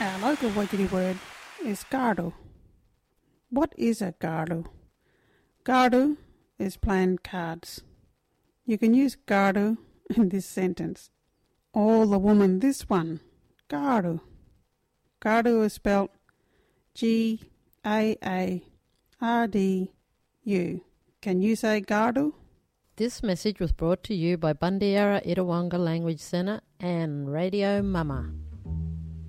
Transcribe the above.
Our local Waitangi word is gardu. What is a gardu? Gardu is playing cards. You can use gardu in this sentence. All the woman this one, gardu. Gardu is spelled G-A-A-R-D-U. Can you say gardu? This message was brought to you by Bundiera Itawanga Language Centre and Radio Mama.